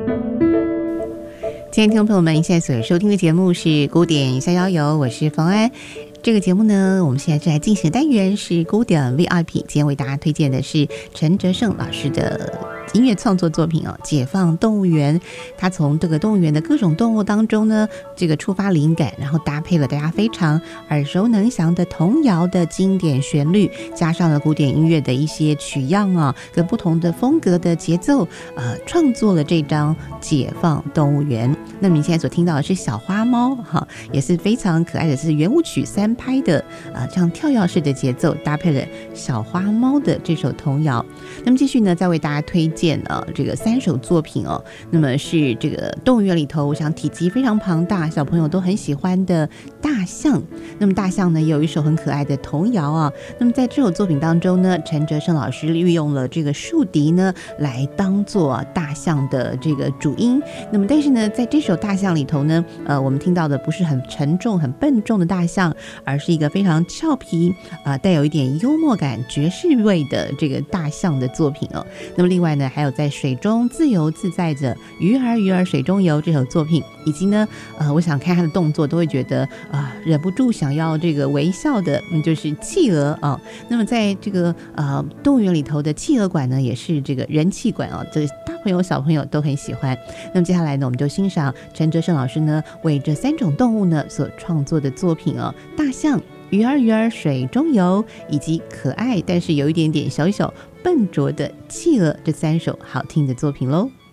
亲爱的听众朋友们，现在所收听的节目是古典逍遥游，我是冯安。这个节目呢，我们现在正在进行的单元是古典 VIP， 今天为大家推荐的是陈哲胜老师的音乐创作作品哦，《解放动物园》。他从这个动物园的各种动物当中呢，这个触发灵感，然后搭配了大家非常耳熟能详的童谣的经典旋律，加上了古典音乐的一些曲样啊，跟不同的风格的节奏，创作了这张《解放动物园》。那么你现在所听到的是小花猫哈，也是非常可爱的，是圆舞曲3拍的这样跳跃式的节奏，搭配了小花猫的这首童谣。那么继续呢，再为大家推荐这个3首作品哦。那么是这个动物园里头，我想体积非常庞大，小朋友都很喜欢的大象。那么大象呢，也有一首很可爱的童谣啊。那么在这首作品当中呢，陈哲胜老师利用了这个竖笛呢，来当做大象的这个主音。那么但是呢，在这首大象里头呢，我们听到的不是很沉重、很笨重的大象，而是一个非常俏皮带有一点幽默感、爵士味的这个大象的作品哦。那么另外呢，还有在水中自由自在着，鱼儿鱼儿水中游这首作品，以及呢，我想看他的动作都会觉得忍不住想要这个微笑的，就是企鹅啊。那么在这个动物园里头的企鹅馆呢，也是这个人气馆啊，这个大朋友小朋友都很喜欢。那么接下来呢，我们就欣赏陈哲胜老师呢为这3种动物呢所创作的作品哦，大象、鱼儿鱼儿水中游，以及可爱但是有一点点小小笨拙的企鹅，这3首好听的作品喽。